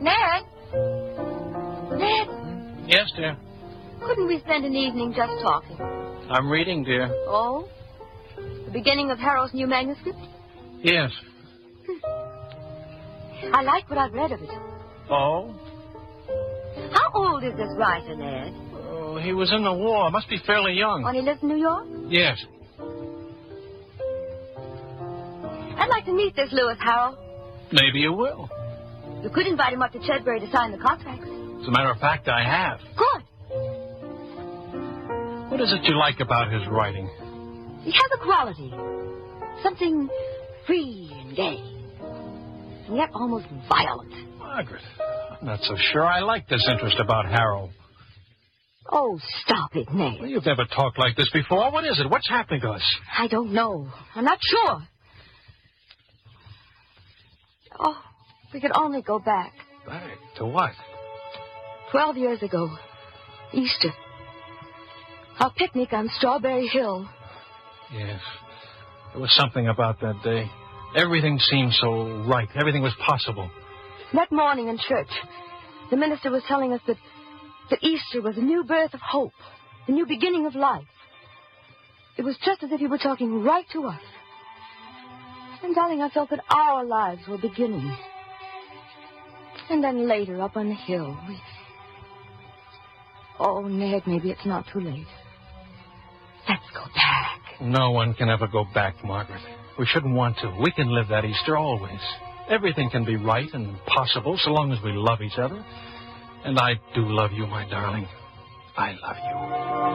Ned? Ned? Yes, dear. Couldn't we spend an evening just talking? I'm reading, dear. Oh? The beginning of Harold's new manuscript? Yes. I like what I've read of it. Oh? How old is this writer, Ned? Oh, he was in the war. Must be fairly young. When he lives in New York? Yes. I'd like to meet this Lewis Harold. Maybe you will. You could invite him up to Chedbury to sign the contracts. As a matter of fact, I have. Good. What is it you like about his writing? He has a quality. Something free and gay. And yet almost violent. Margaret, I'm not so sure I like this interest about Harold. Oh, stop it, Ned. Well, you've never talked like this before. What is it? What's happening to us? I don't know. I'm not sure. Oh, if we could only go back. Back to what? 12 years ago. Easter. Our picnic on Strawberry Hill. Yes. There was something about that day. Everything seemed so right. Everything was possible. That morning in church, the minister was telling us that Easter was a new birth of hope, the new beginning of life. It was just as if he were talking right to us. And darling, I felt that our lives were beginning. And then later, up on the hill, Oh, Ned, maybe it's not too late. Let's go back. No one can ever go back, Margaret. We shouldn't want to. We can live that Easter always. Everything can be right and possible so long as we love each other. And I do love you, my darling. I love you.